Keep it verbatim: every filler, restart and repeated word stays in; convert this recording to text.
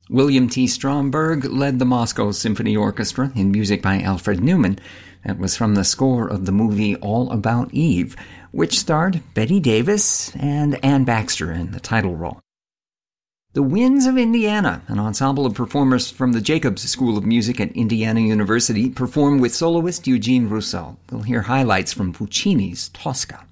William T. Stromberg led the Moscow Symphony Orchestra in music by Alfred Newman. That was from the score of the movie All About Eve, which starred Bette Davis and Anne Baxter in the title role. The Winds of Indiana, an ensemble of performers from the Jacobs School of Music at Indiana University, perform with soloist Eugene Rousseau. We'll hear highlights from Puccini's Tosca.